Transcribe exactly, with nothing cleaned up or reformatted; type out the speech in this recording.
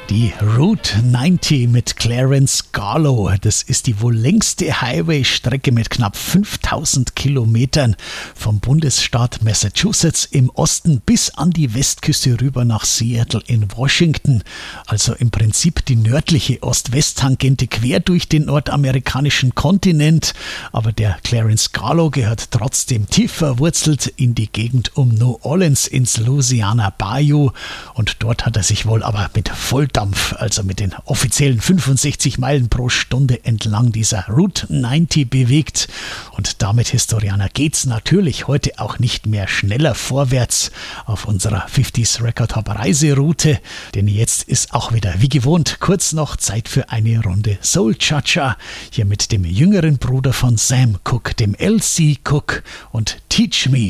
Die Route neunzig mit Clarence Garlow, das ist die wohl längste Highway-Strecke mit knapp fünftausend Kilometern vom Bundesstaat Massachusetts im Osten bis an die Westküste rüber nach Seattle in Washington. Also im Prinzip die nördliche Ost-West-Tangente quer durch den nordamerikanischen Kontinent. Aber der Clarence Garlow gehört trotzdem tief verwurzelt in die Gegend um New Orleans ins Louisiana Bayou. Und dort hat er sich wohl aber mit Volldampf, also mit den offiziellen fünfundsechzig Meilen pro Stunde entlang dieser Route neunzig bewegt. Und damit, Historianer, geht's natürlich heute auch nicht mehr schneller vorwärts auf unserer fünfziger Record Hop Reiseroute. Denn jetzt ist auch wieder wie gewohnt kurz noch Zeit für eine Runde Soul Cha-Cha. Hier mit dem jüngeren Bruder von Sam Cooke, dem L C Cooke und Teach Me.